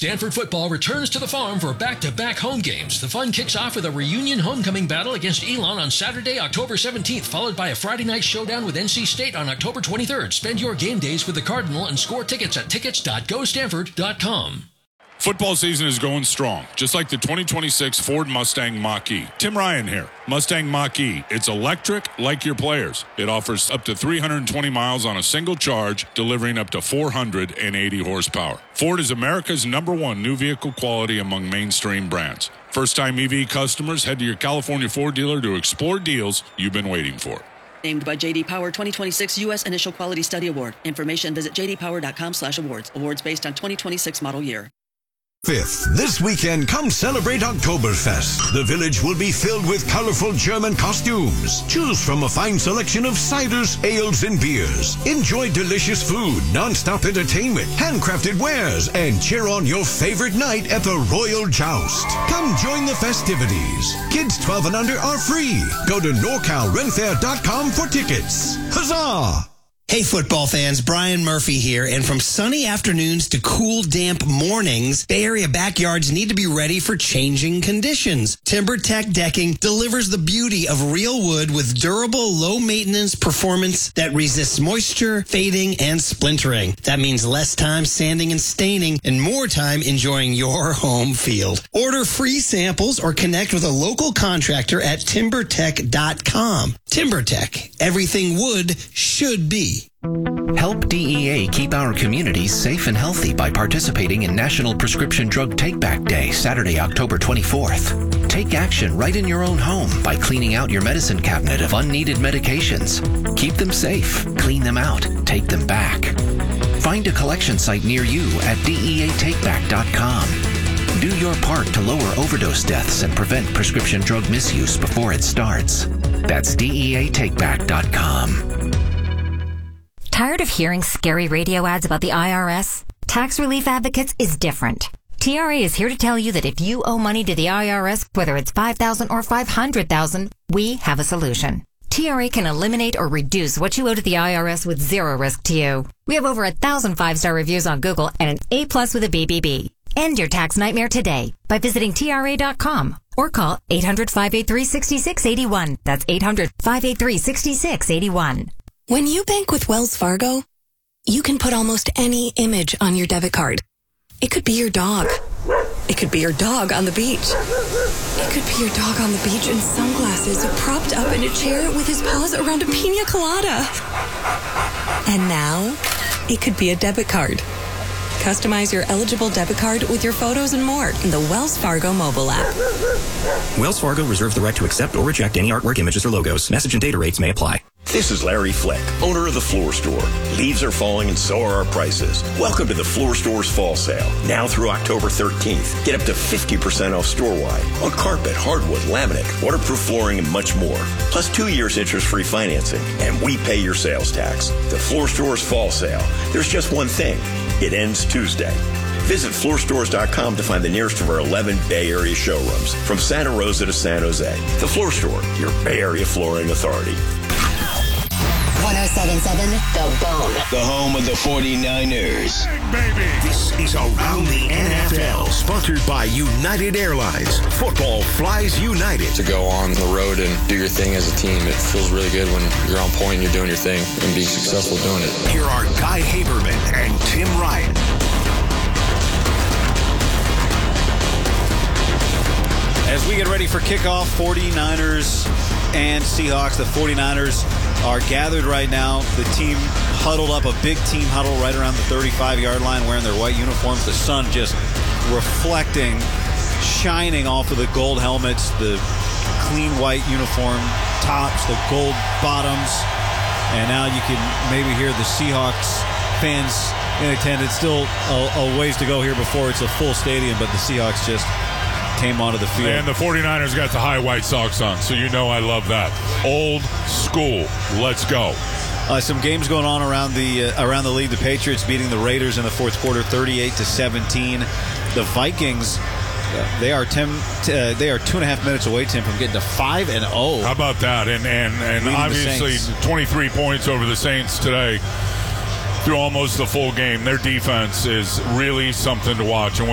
Stanford football returns to the Farm for back-to-back home games. The fun kicks off with a reunion homecoming battle against Elon on Saturday, October 17th, followed by a Friday night showdown with NC State on October 23rd. Spend your game days with the Cardinal and score tickets at tickets.gostanford.com. Football season is going strong, just like the 2026 Ford Mustang Mach-E. Tim Ryan here. Mustang Mach-E. It's electric like your players. It offers up to 320 miles on a single charge, delivering up to 480 horsepower. Ford is America's #1 new vehicle quality among mainstream brands. First-time EV customers, head to your California Ford dealer to explore deals you've been waiting for. Named by J.D. Power 2026 U.S. Initial Quality Study Award. Information visit jdpower.com/awards. Awards based on 2026 model year. 5th. This weekend, come celebrate Oktoberfest. The village will be filled with colorful German costumes. Choose from a fine selection of ciders, ales, and beers. Enjoy delicious food, non-stop entertainment, handcrafted wares, and cheer on your favorite night at the Royal Joust. Come join the festivities. Kids 12 and under are free. Go to NorCalRenFair.com for tickets. Huzzah! Hey, football fans, Brian Murphy here, and from sunny afternoons to cool, damp mornings, Bay Area backyards need to be ready for changing conditions. TimberTech Decking delivers the beauty of real wood with durable, low-maintenance performance that resists moisture, fading, and splintering. That means less time sanding and staining and more time enjoying your home field. Order free samples or connect with a local contractor at TimberTech.com. TimberTech, everything wood should be. Help DEA keep our communities safe and healthy by participating in National Prescription Drug Take-Back Day, Saturday, October 24th. Take action right in your own home by cleaning out your medicine cabinet of unneeded medications. Keep them safe, clean them out, take them back. Find a collection site near you at DEATakeback.com. Do your part to lower overdose deaths and prevent prescription drug misuse before it starts. That's DEATakeback.com. Tired of hearing scary radio ads about the IRS? Tax Relief Advocates is different. TRA is here to tell you that if you owe money to the IRS, whether it's $5,000 or $500,000, we have a solution. TRA can eliminate or reduce what you owe to the IRS with zero risk to you. We have over 1,000 5-star reviews on Google and an A+ with a BBB. End your tax nightmare today by visiting TRA.com or call 800-583-6681. That's 800-583-6681. When you bank with Wells Fargo, you can put almost any image on your debit card. It could be your dog. It could be your dog on the beach. It could be your dog on the beach in sunglasses, propped up in a chair with his paws around a pina colada. And now, it could be a debit card. Customize your eligible debit card with your photos and more in the Wells Fargo mobile app. Wells Fargo reserves the right to accept or reject any artwork, images, or logos. Message and data rates may apply. This is Larry Fleck, owner of The Floor Store. Leaves are falling and so are our prices. Welcome to The Floor Store's fall sale. Now through October 13th. Get up to 50% off store-wide on carpet, hardwood, laminate, waterproof flooring, and much more. Plus 2 years interest-free financing. And we pay your sales tax. The Floor Store's fall sale. There's just one thing. It ends Tuesday. Visit floorstores.com to find the nearest of our 11 Bay Area showrooms, from Santa Rosa to San Jose. The Floor Store, your Bay Area flooring authority. 107.7 The Bone. The home of the 49ers. Baby. This is Around the NFL, sponsored by United Airlines. Football flies United. To go on the road and do your thing as a team, it feels really good when you're on point and you're doing your thing and being successful doing it. Here are Guy Haberman and Tim Ryan. As we get ready for kickoff, 49ers and Seahawks, the 49ers are gathered right now. The team huddled up, a big team huddle right around the 35-yard line, wearing their white uniforms. The sun just reflecting, shining off of the gold helmets, the clean white uniform tops, the gold bottoms. And now you can maybe hear the Seahawks fans in attendance. Still a ways to go here before it's a full stadium, but the Seahawks just came onto the field. And the 49ers got the high white socks on, so you know I love that. Old school. Let's go. Some games going on around the league. The Patriots beating the Raiders in the fourth quarter, 38-17. The Vikings, they are 2.5 minutes away, Tim, from getting to 5-0. How about that? And obviously 23 points over the Saints today through almost the full game. Their defense is really something to watch. And